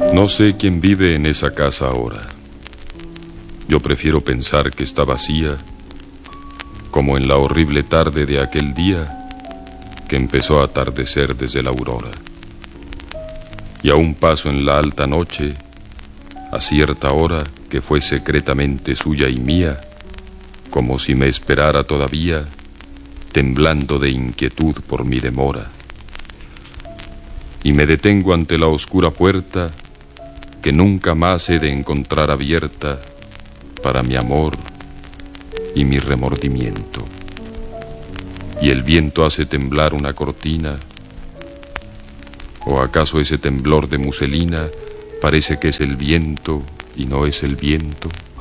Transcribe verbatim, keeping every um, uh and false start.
No sé quién vive en esa casa ahora. Yo prefiero pensar que está vacía, como en la horrible tarde de aquel día que empezó a atardecer desde la aurora. Y a un paso en la alta noche, a cierta hora que fue secretamente suya y mía, como si me esperara todavía, temblando de inquietud por mi demora. Y me detengo ante la oscura puerta que nunca más he de encontrar abierta para mi amor y mi remordimiento. Y el viento hace temblar una cortina, o acaso ese temblor de muselina parece que es el viento y no es el viento.